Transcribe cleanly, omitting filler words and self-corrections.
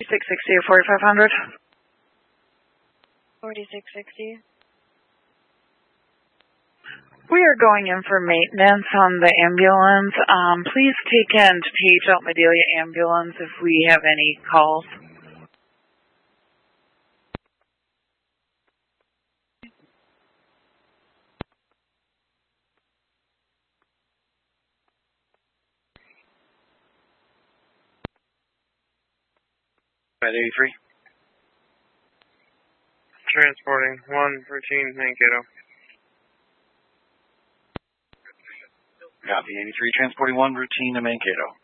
4660 or 4500? 4660. We are going in for maintenance on the ambulance. Please take in to Page Out Medelia Ambulance if we have any calls. At 83. Transporting 1 routine Mankato. Copy, 83, transporting 1 routine to Mankato.